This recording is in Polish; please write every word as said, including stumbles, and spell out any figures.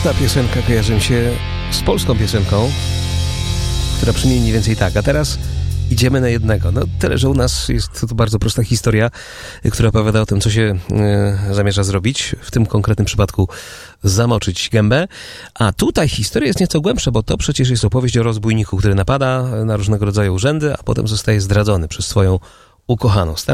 Ta piosenka kojarzy mi się z polską piosenką, która brzmi mniej więcej tak. A teraz idziemy na jednego. No tyle, że u nas jest to bardzo prosta historia, która opowiada o tym, co się y, zamierza zrobić. W tym konkretnym przypadku zamoczyć gębę. A tutaj historia jest nieco głębsza, bo to przecież jest opowieść o rozbójniku, który napada na różnego rodzaju urzędy, a potem zostaje zdradzony przez swoją ukochaną.